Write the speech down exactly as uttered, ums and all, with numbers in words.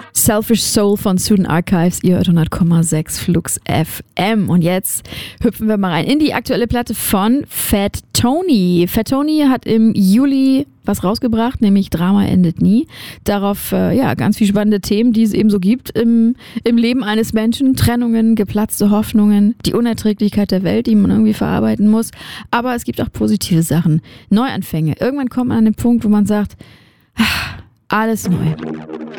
Selfish Soul von Student Archives, ihr hört hundert Komma sechs Flux F M. Und jetzt hüpfen wir mal rein in die aktuelle Platte von Fat Tony. Fat Tony hat im Juli was rausgebracht, nämlich Drama endet nie. Darauf äh, ja ganz viele spannende Themen, die es eben so gibt im, im Leben eines Menschen. Trennungen, geplatzte Hoffnungen, die Unerträglichkeit der Welt, die man irgendwie verarbeiten muss. Aber es gibt auch positive Sachen. Neuanfänge. Irgendwann kommt man an den Punkt, wo man sagt, ah, alles neu.